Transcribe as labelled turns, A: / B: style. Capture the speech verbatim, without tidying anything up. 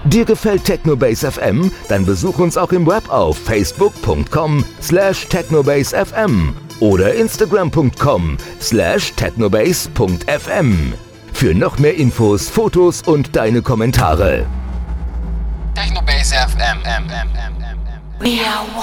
A: Dir gefällt Technobase F M? Dann besuch uns auch im Web auf facebook punkt com slash technobase f m oder instagram punkt com slash technobase punkt f m für noch mehr Infos, Fotos und deine Kommentare.
B: Technobase F M.
C: We are one.